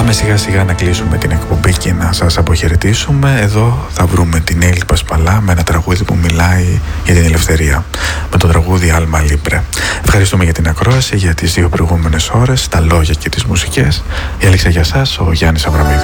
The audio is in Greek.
Πάμε σιγά σιγά να κλείσουμε την εκπομπή και να σας αποχαιρετήσουμε. Εδώ θα βρούμε την Έλλη Πασπαλά με ένα τραγούδι που μιλάει για την ελευθερία, με το τραγούδι Alma Libre. Ευχαριστούμε για την ακρόαση, για τις 2 προηγούμενες ώρες, τα λόγια και τις μουσικές. Η Αλέξα για σας, ο Γιάννης Αβραμίδης.